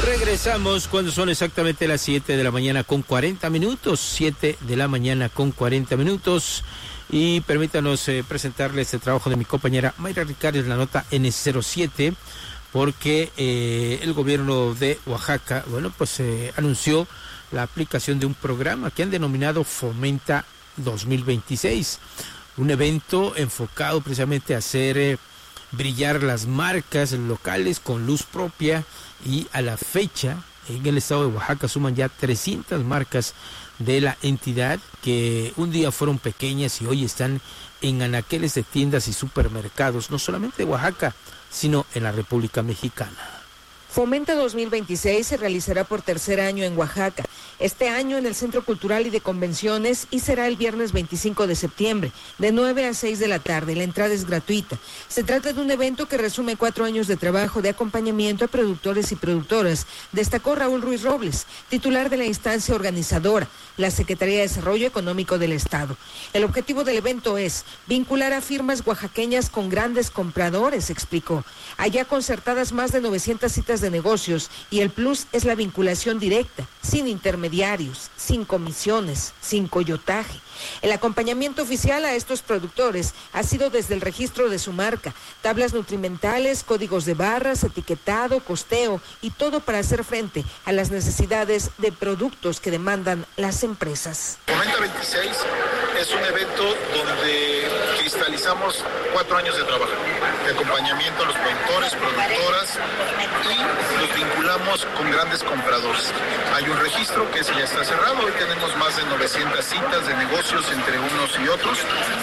Regresamos cuando son exactamente las 7 de la mañana con 40 minutos, 7 de la mañana con 40 minutos. Y permítanos presentarles el trabajo de mi compañera Mayra Ricardes, la nota N07, porque el gobierno de Oaxaca, anunció la aplicación de un programa que han denominado Fomenta 2026, un evento enfocado precisamente a hacer brillar las marcas locales con luz propia, y a la fecha en el estado de Oaxaca suman ya 300 marcas de la entidad que un día fueron pequeñas y hoy están en anaqueles de tiendas y supermercados, no solamente de Oaxaca, sino en la República Mexicana. Fomenta 2026 se realizará por tercer año en Oaxaca, este año en el Centro Cultural y de Convenciones, y será el viernes 25 de septiembre, de 9 a 6 de la tarde. La entrada es gratuita. Se trata de un evento que resume 4 años de trabajo de acompañamiento a productores y productoras, destacó Raúl Ruiz Robles, titular de la instancia organizadora, la Secretaría de Desarrollo Económico del Estado. El objetivo del evento es vincular a firmas oaxaqueñas con grandes compradores, explicó. Allá concertadas más de 900 citas de negocios, y el plus es la vinculación directa, sin intermediarios, sin comisiones, sin coyotaje. El acompañamiento oficial a estos productores ha sido desde el registro de su marca, tablas nutrimentales, códigos de barras, etiquetado, costeo y todo para hacer frente a las necesidades de productos que demandan las empresas. Fomenta 26 es un evento donde cristalizamos 4 años de trabajo, de acompañamiento a los productores, productoras, y los vinculamos con grandes compradores. Hay un registro que ya está cerrado, hoy tenemos más de 900 citas de negocios entre unos y otros,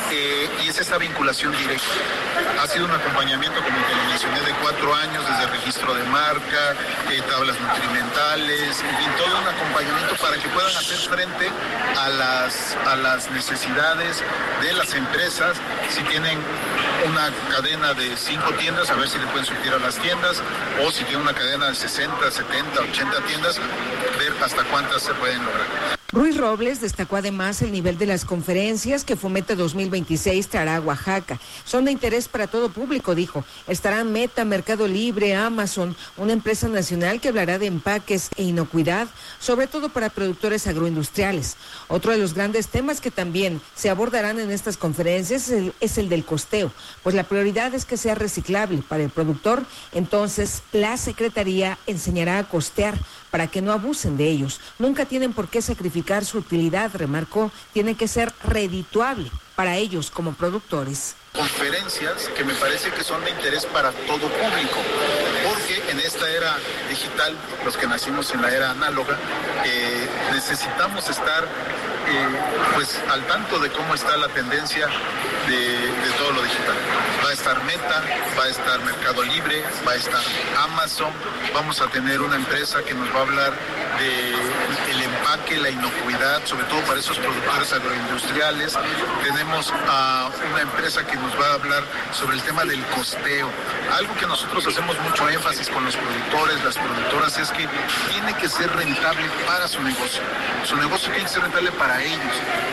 y es esa vinculación directa. Ha sido un acompañamiento, como te lo mencioné, de 4 años, desde el registro de marca, tablas nutrimentales, en fin, todo un acompañamiento para que puedan hacer frente a las necesidades de las empresas. Si tienen una cadena de 5 tiendas, a ver si le pueden surtir a las tiendas, o si tienen una cadena de 60, 70, 80 tiendas, ver hasta cuántas se pueden lograr. Ruiz Robles destacó además el nivel de las conferencias que Fomenta 2026 traerá a Oaxaca. Son de interés para todo público, dijo. Estarán Meta, Mercado Libre, Amazon, una empresa nacional que hablará de empaques e inocuidad, sobre todo para productores agroindustriales. Otro de los grandes temas que también se abordarán en estas conferencias es el del costeo, pues la prioridad es que sea reciclable para el productor. Entonces, la Secretaría enseñará a costear para que no abusen de ellos. Nunca tienen por qué sacrificar su utilidad, remarcó, tiene que ser redituable para ellos como productores. Conferencias que me parece que son de interés para todo público, porque en esta era digital, los que nacimos en la era análoga, necesitamos estar al tanto de cómo está la tendencia de todo lo digital. Va a estar Meta, va a estar Mercado Libre, va a estar Amazon, vamos a tener una empresa que nos va a hablar del empaque, la inocuidad, sobre todo para esos productores agroindustriales. Tenemos a una empresa que nos va a hablar sobre el tema del costeo. Algo que nosotros hacemos mucho énfasis con los productores, las productoras, es que tiene que ser rentable para su negocio. Su negocio tiene que ser rentable para ellos.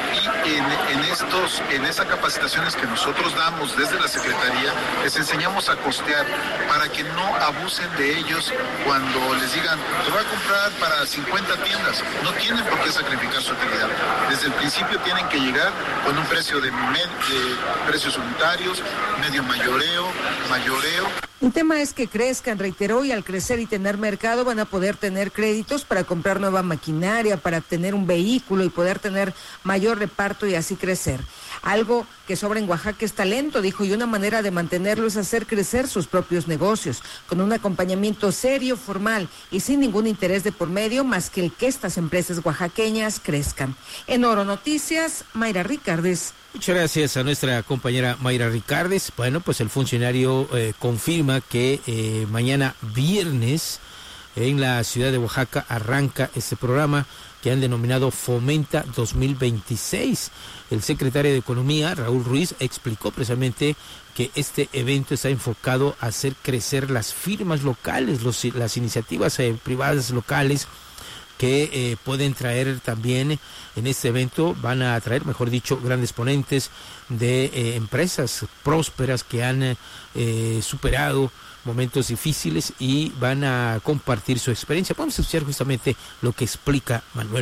Y en esas capacitaciones que nosotros damos desde la Secretaría, les enseñamos a costear para que no abusen de ellos cuando les digan, te voy a comprar para 50 tiendas. No tienen por qué sacrificar su utilidad. Desde el principio tienen que llegar con un precio de precios unitarios, medio mayoreo. Un tema es que crezcan, reiteró, y al crecer y tener mercado van a poder tener créditos para comprar nueva maquinaria, para tener un vehículo y poder tener mayor reparto y así crecer. Algo que sobra en Oaxaca es talento, dijo, y una manera de mantenerlo es hacer crecer sus propios negocios, con un acompañamiento serio, formal y sin ningún interés de por medio más que el que estas empresas oaxaqueñas crezcan. En Oro Noticias, Mayra Ricardes. Muchas gracias a nuestra compañera Mayra Ricardes. Bueno, pues el funcionario confirma que mañana viernes en la ciudad de Oaxaca arranca este programa que han denominado Fomenta 2026. El secretario de Economía, Raúl Ruiz, explicó precisamente que este evento está enfocado a hacer crecer las firmas locales, las iniciativas privadas locales que pueden traer también en este evento, van a traer, mejor dicho, grandes ponentes de empresas prósperas que han superado momentos difíciles y van a compartir su experiencia. Vamos a escuchar justamente lo que explica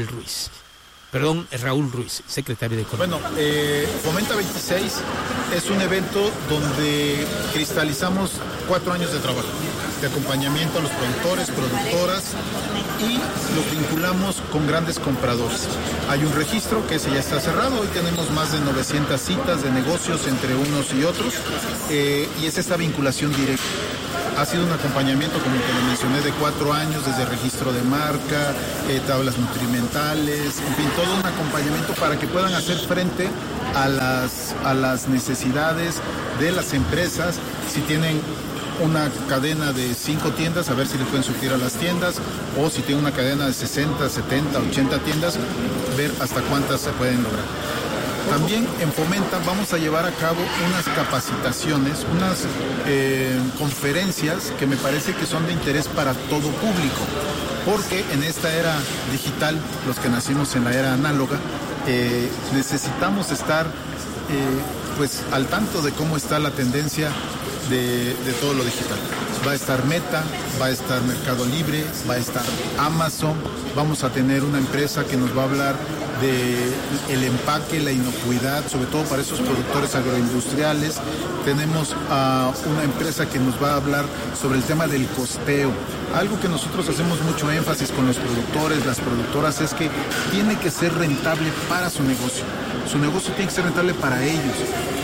Raúl Ruiz, secretario de Economía. Bueno, Fomenta 26 es un evento donde cristalizamos 4 años de trabajo, de acompañamiento a los productores, productoras, y los vinculamos con grandes compradores. Hay un registro que ese ya está cerrado, hoy tenemos más de 900 citas de negocios entre unos y otros, y es esta vinculación directa. Ha sido un acompañamiento, como te lo mencioné, de 4 años, desde registro de marca, tablas nutrimentales, en fin, todo un acompañamiento para que puedan hacer frente a las necesidades de las empresas. Si tienen una cadena de 5 tiendas, a ver si le pueden surtir a las tiendas, o si tienen una cadena de 60, 70, 80 tiendas, ver hasta cuántas se pueden lograr. También en Fomenta vamos a llevar a cabo unas capacitaciones, unas conferencias que me parece que son de interés para todo público, porque en esta era digital, los que nacimos en la era análoga, necesitamos estar pues al tanto de cómo está la tendencia de todo lo digital. Va a estar Meta, va a estar Mercado Libre, va a estar Amazon, vamos a tener una empresa que nos va a hablar de el empaque, la inocuidad, sobre todo para esos productores agroindustriales. Tenemos una empresa que nos va a hablar sobre el tema del costeo. Algo que nosotros hacemos mucho énfasis con los productores, las productoras, es que tiene que ser rentable para su negocio. Su negocio tiene que ser rentable para ellos.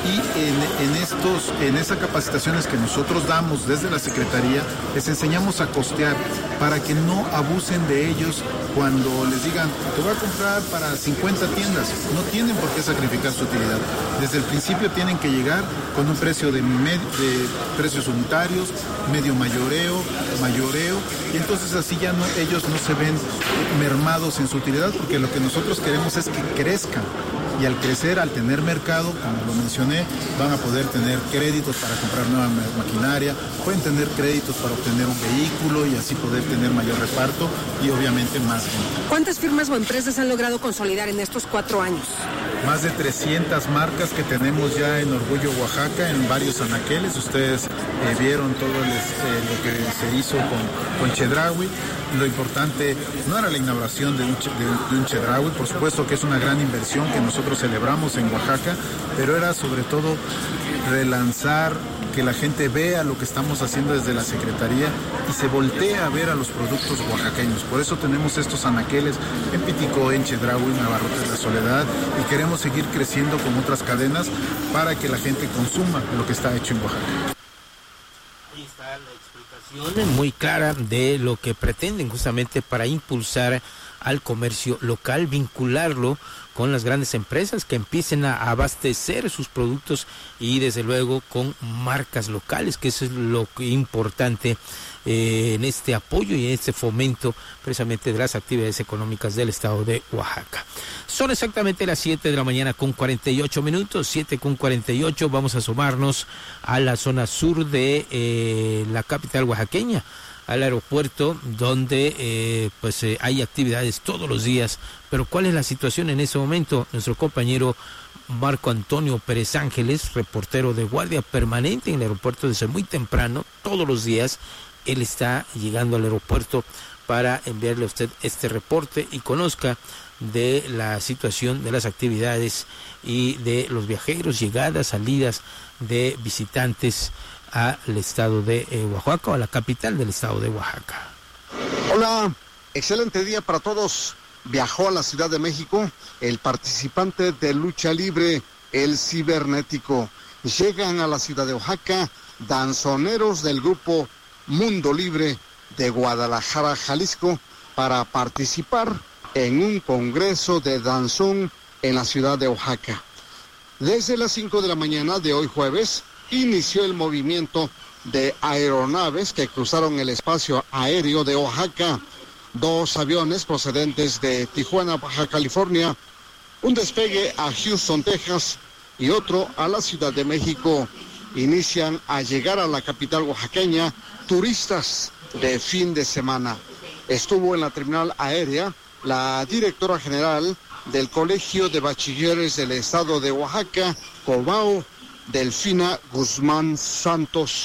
Y en esas capacitaciones que nosotros damos desde la Secretaría, les enseñamos a costear para que no abusen de ellos cuando les digan, te voy a comprar para 50 tiendas. No tienen por qué sacrificar su utilidad. Desde el principio tienen que llegar con un precio de precios unitarios, medio mayoreo, y entonces así ya ellos no se ven mermados en su utilidad, porque lo que nosotros queremos es que crezcan. Y al crecer, al tener mercado, como lo mencioné, van a poder tener créditos para comprar nueva maquinaria, pueden tener créditos para obtener un vehículo y así poder tener mayor reparto y obviamente más gente. ¿Cuántas firmas o empresas han logrado consolidar en estos 4 años? Más de 300 marcas que tenemos ya en Orgullo Oaxaca, en varios anaqueles. Ustedes vieron todo lo que se hizo con Chedraui. Lo importante no era la inauguración de un Chedraui, por supuesto que es una gran inversión que nosotros celebramos en Oaxaca, pero era sobre todo relanzar, que la gente vea lo que estamos haciendo desde la Secretaría y se voltea a ver a los productos oaxaqueños. Por eso tenemos estos anaqueles en Piticó, en Chedraui, en Navarrotes de Soledad, y queremos seguir creciendo con otras cadenas para que la gente consuma lo que está hecho en Oaxaca. Ahí está la explicación muy clara de lo que pretenden justamente para impulsar al comercio local, vincularlo con las grandes empresas que empiecen a abastecer sus productos y desde luego con marcas locales, que eso es lo importante en este apoyo y en este fomento precisamente de las actividades económicas del estado de Oaxaca. Son exactamente las 7 de la mañana con 48 minutos, 7 con 48, vamos a asomarnos a la zona sur de la capital oaxaqueña, al aeropuerto, donde hay actividades todos los días. Pero ¿cuál es la situación en ese momento? Nuestro compañero Marco Antonio Pérez Ángeles, reportero de guardia permanente en el aeropuerto desde muy temprano, todos los días, él está llegando al aeropuerto para enviarle a usted este reporte y conozca de la situación de las actividades y de los viajeros, llegadas, salidas de visitantes al estado de Oaxaca, o a la capital del estado de Oaxaca. Hola, excelente día para todos. Viajó a la Ciudad de México el participante de lucha libre, el cibernético. Llegan a la ciudad de Oaxaca danzoneros del grupo Mundo Libre de Guadalajara, Jalisco, para participar en un congreso de danzón en la ciudad de Oaxaca. Desde las 5 de la mañana de hoy jueves, inició el movimiento de aeronaves que cruzaron el espacio aéreo de Oaxaca. 2 aviones procedentes de Tijuana, Baja California, un despegue a Houston, Texas, y otro a la Ciudad de México. Inician a llegar a la capital oaxaqueña turistas de fin de semana. Estuvo en la terminal aérea la directora general del Colegio de Bachilleres del Estado de Oaxaca, Cobao, Delfina Guzmán Santos.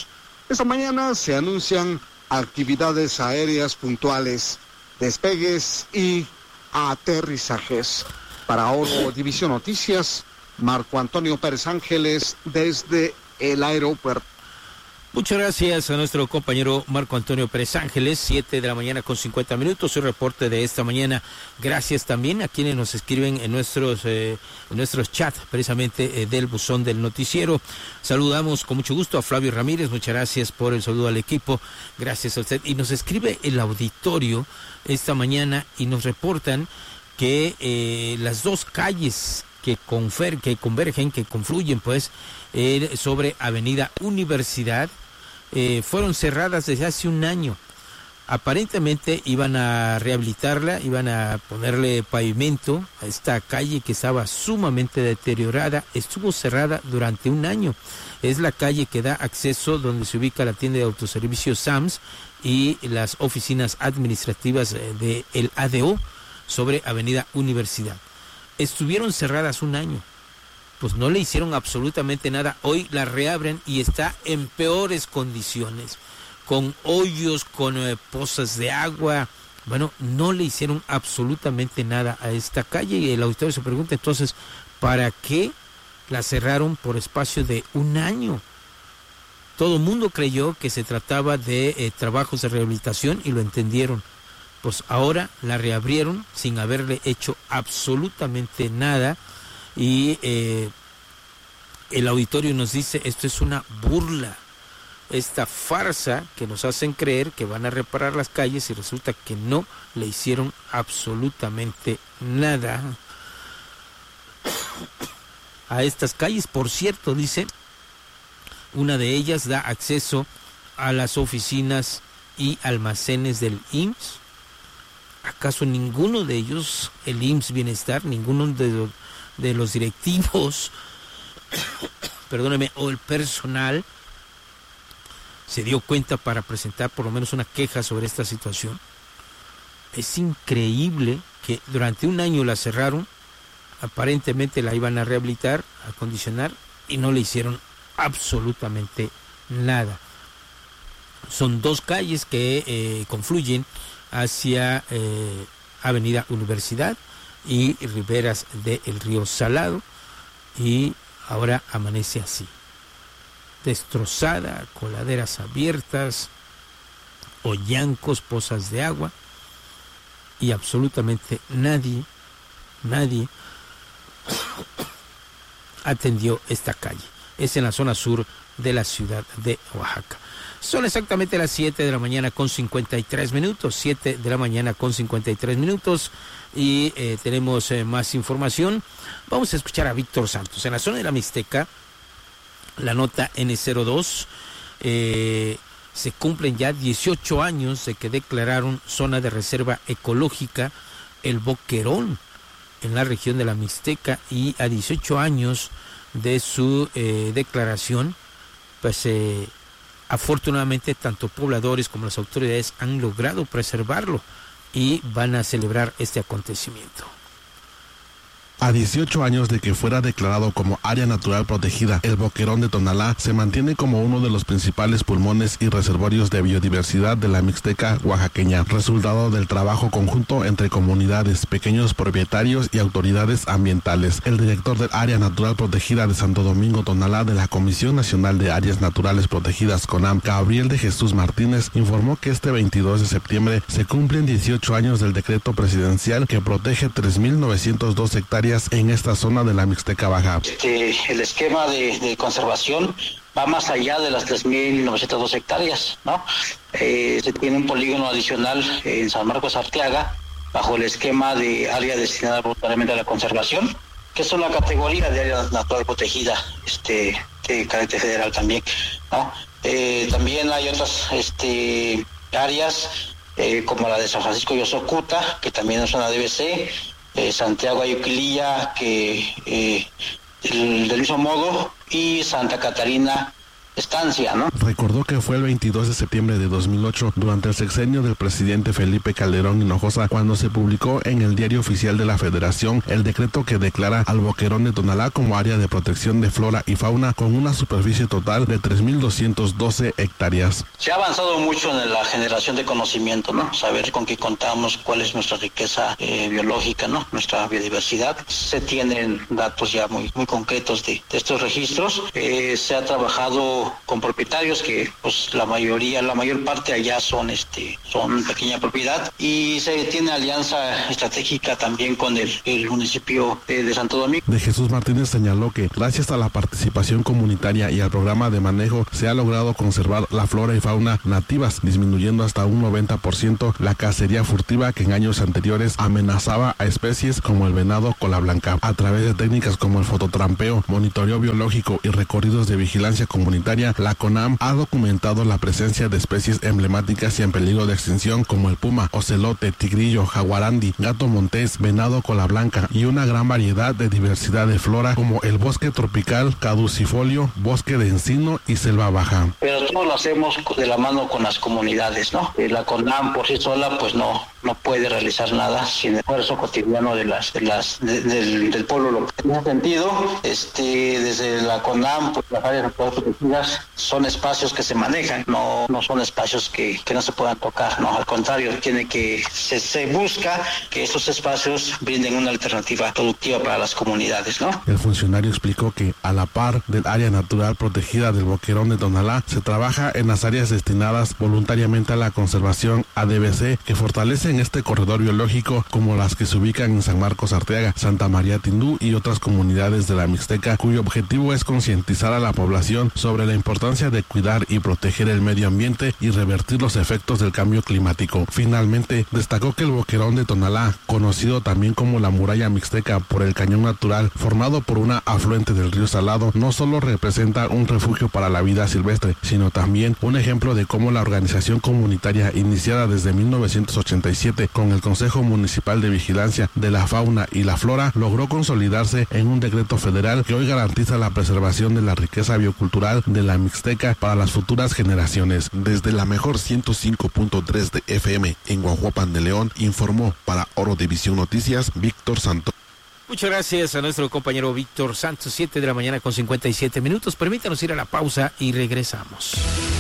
Esta mañana se anuncian actividades aéreas puntuales, despegues y aterrizajes. Para Oro División Noticias, Marco Antonio Pérez Ángeles desde el aeropuerto. Muchas gracias a nuestro compañero Marco Antonio Pérez Ángeles, 7 de la mañana con 50 minutos, su reporte de esta mañana. Gracias también a quienes nos escriben en nuestros chats, precisamente del buzón del noticiero. Saludamos con mucho gusto a Flavio Ramírez, muchas gracias por el saludo al equipo, gracias a usted. Y nos escribe el auditorio esta mañana y nos reportan que las dos calles que convergen, que confluyen pues sobre Avenida Universidad, fueron cerradas desde hace un año. Aparentemente iban a rehabilitarla, iban a ponerle pavimento a esta calle que estaba sumamente deteriorada. Estuvo cerrada durante un año. Es la calle que da acceso donde se ubica la tienda de autoservicios Sams y las oficinas administrativas del ADO sobre Avenida Universidad. Estuvieron cerradas un año. Pues no le hicieron absolutamente nada. Hoy la reabren y está en peores condiciones, con hoyos, con pozas de agua. Bueno, no le hicieron absolutamente nada a esta calle y el auditorio se pregunta entonces, ¿para qué la cerraron por espacio de un año? Todo el mundo creyó que se trataba de trabajos de rehabilitación y lo entendieron. Pues ahora la reabrieron sin haberle hecho absolutamente nada. Y el auditorio nos dice, esto es una burla, esta farsa que nos hacen creer que van a reparar las calles y resulta que no le hicieron absolutamente nada a estas calles. Por cierto, dice, una de ellas da acceso a las oficinas y almacenes del IMSS. ¿Acaso ninguno de ellos, el IMSS Bienestar, ninguno de los directivos, perdóneme, o el personal se dio cuenta para presentar por lo menos una queja sobre esta situación? Es increíble que durante un año la cerraron, aparentemente la iban a rehabilitar, a acondicionar y no le hicieron absolutamente nada. Son dos calles que confluyen hacia Avenida Universidad y riberas del río Salado, y ahora amanece así, destrozada, coladeras abiertas, hoyancos, pozas de agua, y absolutamente nadie atendió esta calle. Es en la zona sur de la ciudad de Oaxaca. Son exactamente las 7 de la mañana con 53 minutos, 7 de la mañana con 53 minutos, y tenemos más información. Vamos a escuchar a Víctor Santos. En la zona de la Mixteca, la nota N02, se cumplen ya 18 años de que declararon zona de reserva ecológica el Boquerón en la región de la Mixteca, y a 18 años de su declaración, pues afortunadamente tanto pobladores como las autoridades han logrado preservarlo y van a celebrar este acontecimiento. A 18 años de que fuera declarado como área natural protegida, el Boquerón de Tonalá se mantiene como uno de los principales pulmones y reservorios de biodiversidad de la Mixteca oaxaqueña, resultado del trabajo conjunto entre comunidades, pequeños propietarios y autoridades ambientales. El director del área natural protegida de Santo Domingo Tonalá de la Comisión Nacional de Áreas Naturales Protegidas CONAM, Gabriel de Jesús Martínez, informó que este 22 de septiembre se cumplen 18 años del decreto presidencial que protege 3.902 hectáreas en esta zona de la Mixteca Baja. El esquema de conservación va más allá de las 3.902 hectáreas, ¿no? Se tiene un polígono adicional en San Marcos Arteaga bajo el esquema de área destinada voluntariamente a la conservación, que es una categoría de área natural protegida, de carácter federal también, ¿no? También hay otras áreas como la de San Francisco y Osocuta, que también es una DBC, Santiago Ayuquililla, que del mismo modo, y Santa Catarina estancia, ¿no? Recordó que fue el 22 de septiembre de 2008, durante el sexenio del presidente Felipe Calderón Hinojosa, cuando se publicó en el Diario Oficial de la Federación el decreto que declara al Boquerón de Tonalá como área de protección de flora y fauna con una superficie total de 3.212 hectáreas. Se ha avanzado mucho en la generación de conocimiento, ¿no? Saber con qué contamos, cuál es nuestra riqueza biológica, ¿no? Nuestra biodiversidad. Se tienen datos ya muy concretos de estos registros. Se ha trabajado con propietarios que, pues, la mayor parte allá son pequeña propiedad, y se tiene alianza estratégica también con el municipio de Santo Domingo. De Jesús Martínez señaló que gracias a la participación comunitaria y al programa de manejo se ha logrado conservar la flora y fauna nativas, disminuyendo hasta un 90% la cacería furtiva que en años anteriores amenazaba a especies como el venado cola blanca. A través de técnicas como el fototrampeo, monitoreo biológico y recorridos de vigilancia comunitaria, la CONAM ha documentado la presencia de especies emblemáticas y en peligro de extinción como el puma, ocelote, tigrillo, jaguarandi, gato montés, venado cola blanca y una gran variedad de diversidad de flora como el bosque tropical caducifolio, bosque de encino y selva baja. Pero todo lo hacemos de la mano con las comunidades, ¿no? La CONAM por sí sola pues no puede realizar nada sin el esfuerzo cotidiano del pueblo local. En ese sentido, desde la CONAM, pues las áreas naturales protegidas son espacios que se manejan, no son espacios que no se puedan tocar, no, al contrario, se busca que estos espacios brinden una alternativa productiva para las comunidades, ¿no? El funcionario explicó que a la par del área natural protegida del Boquerón de Tonalá, se trabaja en las áreas destinadas voluntariamente a la conservación ADBC, que fortalecen este corredor biológico, como las que se ubican en San Marcos Arteaga, Santa María Tindú y otras comunidades de la Mixteca, cuyo objetivo es concientizar a la población sobre la importancia de cuidar y proteger el medio ambiente y revertir los efectos del cambio climático. Finalmente, destacó que el Boquerón de Tonalá, conocido también como la muralla mixteca por el cañón natural formado por una afluente del río Salado, no solo representa un refugio para la vida silvestre, sino también un ejemplo de cómo la organización comunitaria iniciada desde 1987 con el Consejo Municipal de Vigilancia de la Fauna y la Flora logró consolidarse en un decreto federal que hoy garantiza la preservación de la riqueza biocultural de la Mixteca para las futuras generaciones. Desde la mejor 105.3 de FM en Guajuapan de León, informó para Oro División Noticias Víctor Santos. Muchas gracias a nuestro compañero Víctor Santos, 7 de la mañana con 57 minutos. Permítanos ir a la pausa y regresamos.